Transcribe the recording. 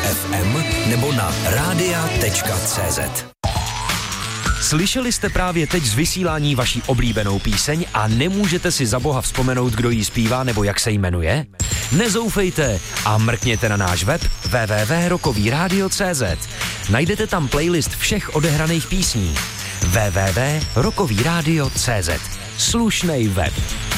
FM nebo na radia.cz. Slyšeli jste právě teď z vysílání vaší oblíbenou píseň a nemůžete si za boha vzpomenout, kdo ji zpívá nebo jak se jmenuje? Nezoufejte a mrkněte na náš web www.rockovyradio.cz. Najdete tam playlist všech odehraných písní. www.rockovyradio.cz. Slušnej web.